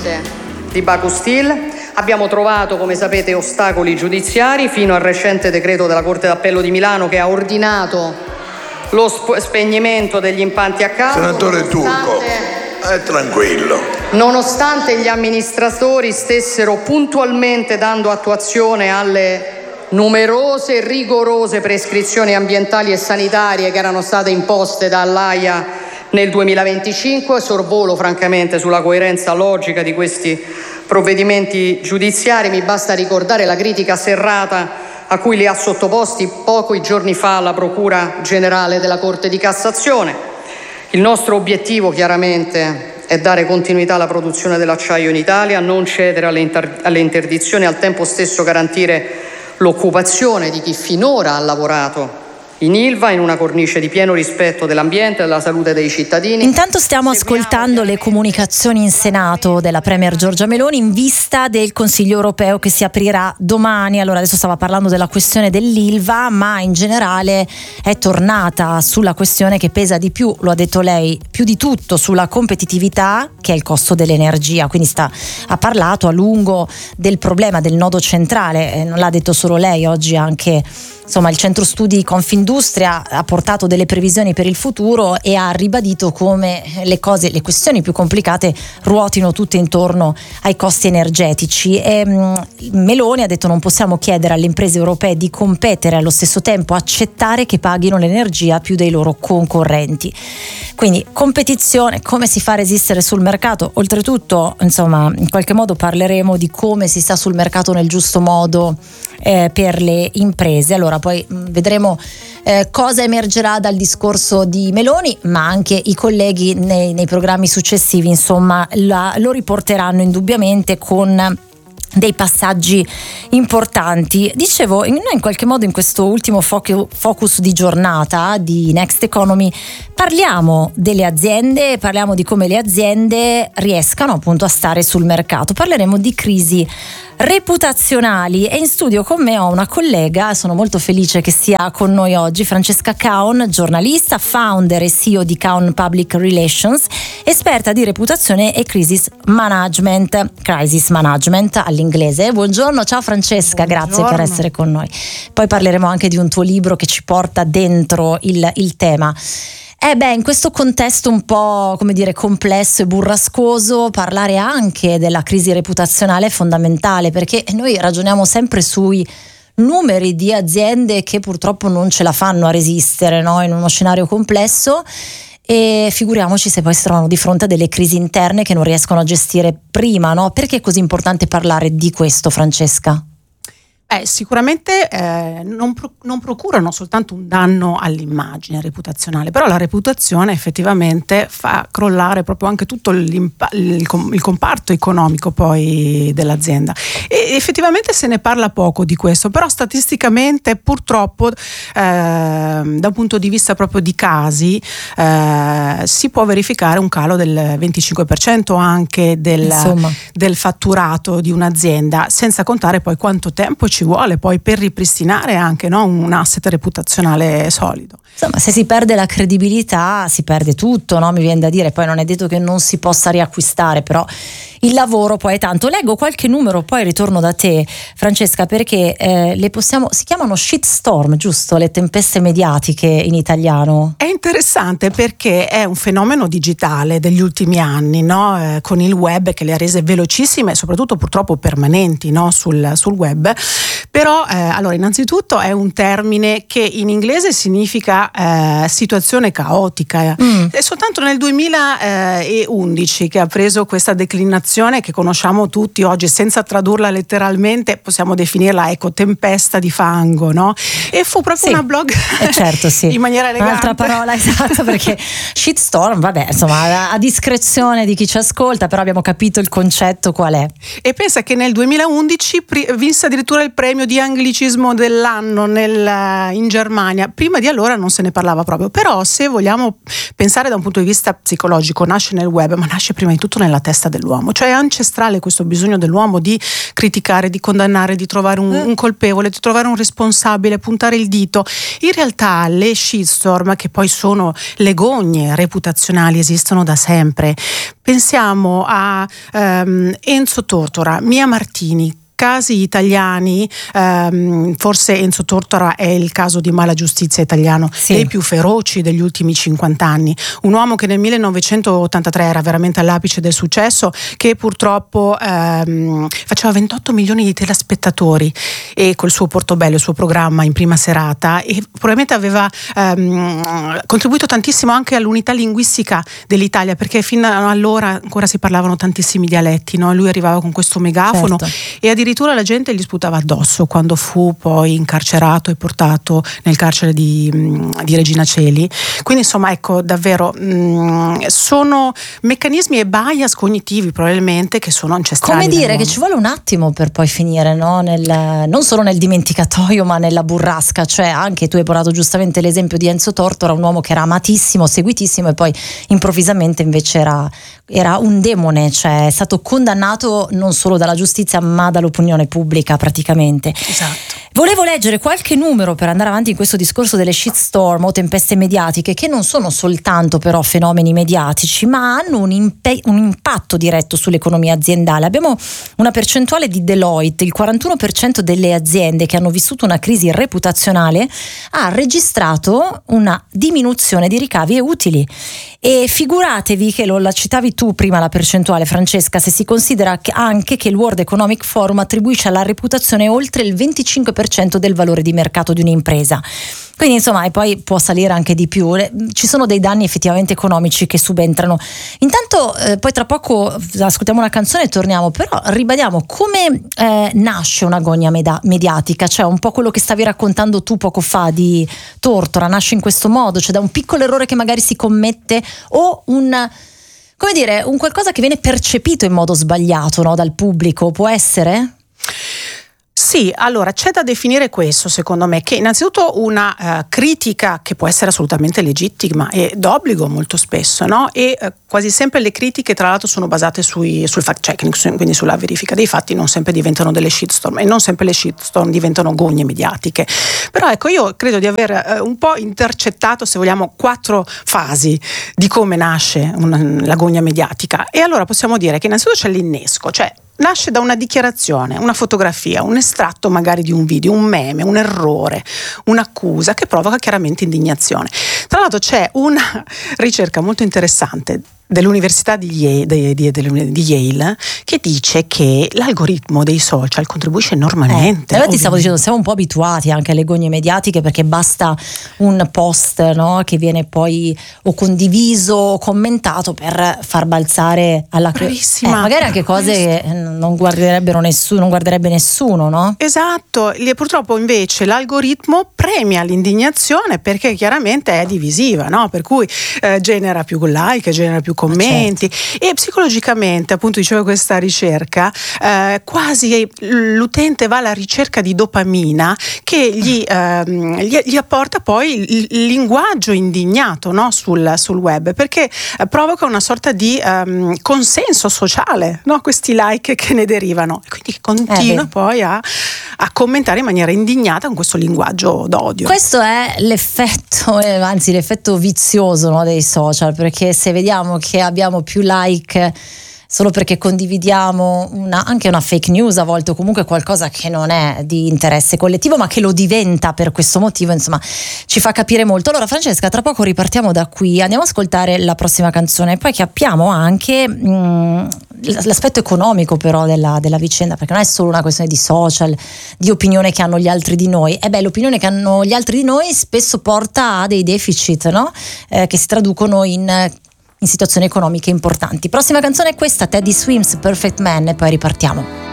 di Baku Steel. Abbiamo trovato, come sapete, ostacoli giudiziari fino al recente decreto della Corte d'Appello di Milano che ha ordinato lo spegnimento degli impianti a caldo. Senatore Turco, tranquillo. Nonostante gli amministratori stessero puntualmente dando attuazione alle numerose e rigorose prescrizioni ambientali e sanitarie che erano state imposte dall'AIA nel 2025, sorvolo francamente sulla coerenza logica di questi provvedimenti giudiziari. Mi basta ricordare la critica serrata a cui li ha sottoposti pochi giorni fa la Procura Generale della Corte di Cassazione. Il nostro obiettivo chiaramente è dare continuità alla produzione dell'acciaio in Italia, non cedere alle interdizioni e al tempo stesso garantire l'occupazione di chi finora ha lavorato in Ilva in una cornice di pieno rispetto dell'ambiente e della salute dei cittadini. Intanto stiamo ascoltando le comunicazioni in Senato della Premier Giorgia Meloni in vista del Consiglio europeo che si aprirà domani. Allora, adesso stava parlando della questione dell'Ilva, ma in generale è tornata sulla questione che pesa di più, lo ha detto lei, più di tutto sulla competitività, che è il costo dell'energia. Quindi ha parlato a lungo del problema del nodo centrale, non l'ha detto solo lei, oggi anche il centro studi Confindustria ha portato delle previsioni per il futuro e ha ribadito come le questioni più complicate ruotino tutte intorno ai costi energetici. E Meloni ha detto: non possiamo chiedere alle imprese europee di competere e allo stesso tempo accettare che paghino l'energia più dei loro concorrenti. Quindi competizione, come si fa a resistere sul mercato? Oltretutto, in qualche modo parleremo di come si sta sul mercato nel giusto modo per le imprese. Allora poi vedremo cosa emergerà dal discorso di Meloni, ma anche i colleghi nei programmi successivi lo riporteranno indubbiamente con dei passaggi importanti. Dicevo, noi in qualche modo in questo ultimo focus di giornata di Next Economy parliamo delle aziende, parliamo di come le aziende riescano appunto a stare sul mercato. Parleremo di crisi reputazionali e in studio con me ho una collega, sono molto felice che sia con noi oggi, Francesca Caon, giornalista, founder e CEO di Caon Public Relations, esperta di reputazione e crisis management all'inglese. Buongiorno, ciao Francesca. Buongiorno. Grazie per essere con noi. Poi parleremo anche di un tuo libro che ci porta dentro il tema. In questo contesto un po' complesso e burrascoso, parlare anche della crisi reputazionale è fondamentale, perché noi ragioniamo sempre sui numeri di aziende che purtroppo non ce la fanno a resistere, no? In uno scenario complesso, e figuriamoci se poi si trovano di fronte a delle crisi interne che non riescono a gestire prima, no? Perché è così importante parlare di questo, Francesca? Sicuramente non procurano soltanto un danno all'immagine reputazionale, però la reputazione effettivamente fa crollare proprio anche tutto il comparto economico poi dell'azienda, e effettivamente se ne parla poco di questo, però statisticamente purtroppo da un punto di vista proprio di casi si può verificare un calo del 25% anche del fatturato di un'azienda, senza contare poi quanto tempo ci vuole poi per ripristinare anche, no, un asset reputazionale solido. Insomma, se si perde la credibilità si perde tutto, no? Mi viene da dire, poi non è detto che non si possa riacquistare, però il lavoro poi è tanto. Leggo qualche numero, poi ritorno da te, Francesca, perché si chiamano shitstorm, giusto? Le tempeste mediatiche in italiano. È interessante perché è un fenomeno digitale degli ultimi anni, no? Con il web che le ha rese velocissime e soprattutto purtroppo permanenti, no? sul web. Però allora innanzitutto è un termine che in inglese significa situazione caotica. È soltanto nel 2011 che ha preso questa declinazione che conosciamo tutti oggi, senza tradurla letteralmente possiamo definirla tempesta di fango, no? E fu proprio una blog certo, sì. in maniera elegante. Un'altra parola esatta, perché shitstorm, vabbè, insomma, a discrezione di chi ci ascolta, però abbiamo capito il concetto qual è. E pensa che nel 2011 vinse addirittura il premio di anglicismo dell'anno in Germania. Prima di allora non se ne parlava proprio, però se vogliamo pensare da un punto di vista psicologico, nasce nel web, ma nasce prima di tutto nella testa dell'uomo, cioè cioè è ancestrale questo bisogno dell'uomo di criticare, di condannare, di trovare un colpevole, di trovare un responsabile, puntare il dito. In realtà le shitstorm, che poi sono le gogne reputazionali, esistono da sempre. Pensiamo a Enzo Tortora, Mia Martini, casi italiani, forse Enzo Tortora è il caso di mala giustizia italiano, dei più feroci degli ultimi 50 anni. Un uomo che nel 1983 era veramente all'apice del successo, che purtroppo faceva 28 milioni di telespettatori e col suo Portobello, il suo programma in prima serata, e probabilmente aveva contribuito tantissimo anche all'unità linguistica dell'Italia, perché fino allora ancora si parlavano tantissimi dialetti, no? Lui arrivava con questo megafono, e addirittura la gente gli sputava addosso quando fu poi incarcerato e portato nel carcere di Regina Coeli. Quindi insomma, ecco, davvero sono meccanismi e bias cognitivi probabilmente che sono ancestrali. Come dire che ci vuole un attimo per poi finire, no? Non solo nel dimenticatoio ma nella burrasca. Cioè, anche tu hai portato giustamente l'esempio di Enzo Tortora, un uomo che era amatissimo, seguitissimo, e poi improvvisamente invece era un demone, cioè è stato condannato non solo dalla giustizia ma dall'opinione pubblica praticamente. Esatto. Volevo leggere qualche numero per andare avanti in questo discorso delle shitstorm o tempeste mediatiche, che non sono soltanto però fenomeni mediatici ma hanno un impatto diretto sull'economia aziendale. Abbiamo una percentuale di Deloitte: il 41% delle aziende che hanno vissuto una crisi reputazionale ha registrato una diminuzione di ricavi e utili. E figuratevi che la citavi tu prima la percentuale, Francesca, se si considera anche che il World Economic Forum attribuisce alla reputazione oltre il 25% del valore di mercato di un'impresa. Quindi insomma, e poi può salire anche di più. Ci sono dei danni effettivamente economici che subentrano. Intanto poi tra poco ascoltiamo una canzone e torniamo, però ribadiamo come nasce una gogna mediatica, cioè un po' quello che stavi raccontando tu poco fa di Tortora, nasce in questo modo, cioè da un piccolo errore che magari si commette o un qualcosa che viene percepito in modo sbagliato, no, dal pubblico, può essere? Sì, allora c'è da definire questo, secondo me, che innanzitutto una critica che può essere assolutamente legittima e d'obbligo molto spesso, no? E quasi sempre le critiche tra l'altro sono basate sul fact checking, quindi sulla verifica dei fatti, non sempre diventano delle shitstorm e non sempre le shitstorm diventano gogne mediatiche. Però ecco, io credo di aver un po' intercettato, se vogliamo, 4 fasi di come nasce la gogna mediatica. E allora possiamo dire che innanzitutto c'è l'innesco, cioè nasce da una dichiarazione, una fotografia, un estratto magari di un video, un meme, un errore, un'accusa che provoca chiaramente indignazione. Tra l'altro c'è una ricerca molto interessante dell'Università di Yale che dice che l'algoritmo dei social contribuisce enormemente. Allora ti stavo dicendo, siamo un po' abituati anche alle gogne mediatiche, perché basta un post, no, che viene poi o condiviso o commentato per far balzare alla magari anche cose che non guarderebbe nessuno, no? Esatto, purtroppo invece l'algoritmo premia l'indignazione perché chiaramente è divisiva, no? Per cui genera più like, genera più commenti, certo. E psicologicamente, appunto, dicevo questa ricerca, quasi l'utente va alla ricerca di dopamina che gli apporta poi il linguaggio indignato, no? sul web, perché provoca una sorta di consenso sociale, no? Questi like che ne derivano, e quindi continua poi a commentare in maniera indignata con questo linguaggio d'odio. Questo è l'effetto, anzi l'effetto vizioso, no, dei social, perché se vediamo che abbiamo più like solo perché condividiamo anche una fake news a volte, o comunque qualcosa che non è di interesse collettivo ma che lo diventa per questo motivo, insomma ci fa capire molto. Allora Francesca, tra poco ripartiamo da qui, andiamo ad ascoltare la prossima canzone e poi capiamo anche l'aspetto economico però della vicenda, perché non è solo una questione di social, di opinione che hanno gli altri di noi. L'opinione che hanno gli altri di noi spesso porta a dei deficit, no? Che si traducono in situazioni economiche importanti. Prossima canzone è questa, Teddy Swims, Perfect Man, e poi ripartiamo.